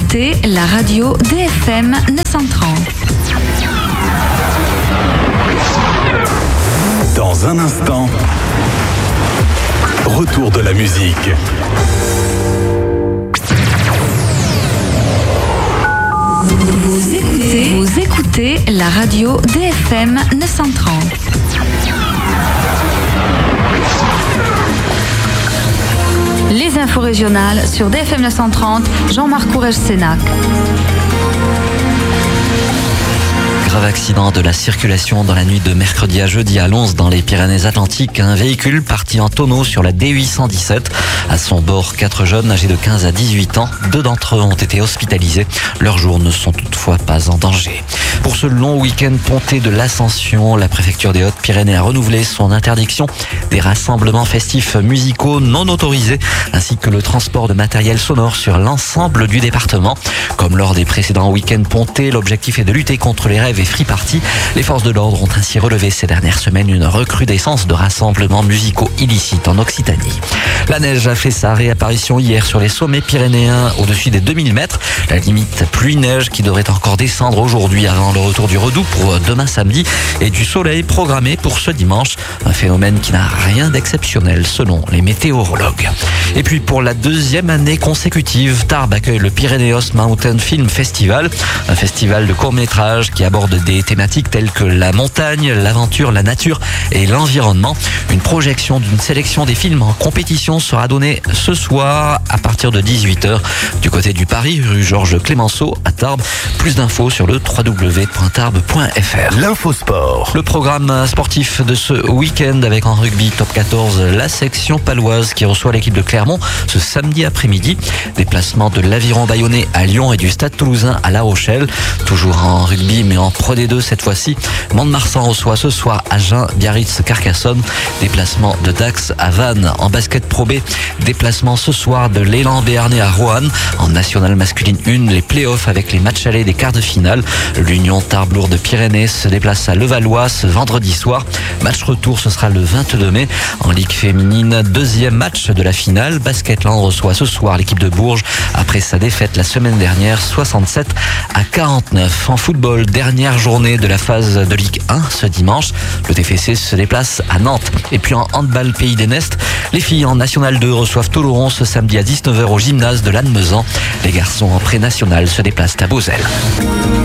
écoutez la radio DFM 930. Dans un instant, retour de la musique. Vous écoutez la radio DFM 930. Les infos régionales sur DFM 930, Jean-Marc Courrèges-Sénac. Grave accident de la circulation dans la nuit de mercredi à jeudi à Lons dans les Pyrénées-Atlantiques. Un véhicule parti en tonneau sur la D817. À son bord, 4 jeunes âgés de 15 à 18 ans. 2 d'entre eux ont été hospitalisés. Leurs jours ne sont toutefois pas en danger. Pour ce long week-end ponté de l'Ascension, la préfecture des Hautes-Pyrénées a renouvelé son interdiction des rassemblements festifs musicaux non autorisés, ainsi que le transport de matériel sonore sur l'ensemble du département. Comme lors des précédents week-ends pontés, l'objectif est de lutter contre les rêves et free party. Les forces de l'ordre ont ainsi relevé ces dernières semaines une recrudescence de rassemblements musicaux illicites en Occitanie. La neige a fait sa réapparition hier sur les sommets pyrénéens au-dessus des 2000 mètres. La limite pluie-neige qui devrait encore descendre aujourd'hui avant le retour du redout pour demain samedi et du soleil programmé pour ce dimanche. Un phénomène qui n'a rien d'exceptionnel selon les météorologues. Et puis pour la deuxième année consécutive, Tarbes accueille le Pyrénéos Mountain Film Festival, un festival de courts-métrages qui aborde des thématiques telles que la montagne, l'aventure, la nature et l'environnement. Une projection d'une sélection des films en compétition sera donnée ce soir à partir de 18h du côté du Paris, rue Georges Clémenceau à Tarbes. Plus d'infos sur le www.tarbes.fr. L'infosport. Le programme sportif de ce week-end avec en rugby top 14 la section paloise qui reçoit l'équipe de Clermont ce samedi après-midi. Déplacement de l'Aviron Bayonnais à Lyon et du Stade Toulousain à La Rochelle. Toujours en rugby mais en Pro D2 cette fois-ci. Mont-de-Marsan reçoit ce soir Agen, Biarritz, Carcassonne. Déplacement de Dax à Vannes en basket Pro B. Déplacement ce soir de l'Élan Béarnais à Roanne. En nationale masculine 1, les playoffs avec les matchs allés des quarts de finale. L'Union Tarbes-Lourdes-Pyrénées se déplace à Levallois ce vendredi soir. Match retour, ce sera le 22 mai. En Ligue féminine, deuxième match de la finale. Basketland reçoit ce soir l'équipe de Bourges après sa défaite la semaine dernière, 67 à 49. En football, dernière journée de la phase de Ligue 1 ce dimanche. Le TFC se déplace à Nantes. Et puis en handball Pays des Nestes, les filles en National 2 reçoivent Toloron ce samedi à 19h au gymnase de Lannemezan. Les garçons en pré-national se déplacent à Beauzelle.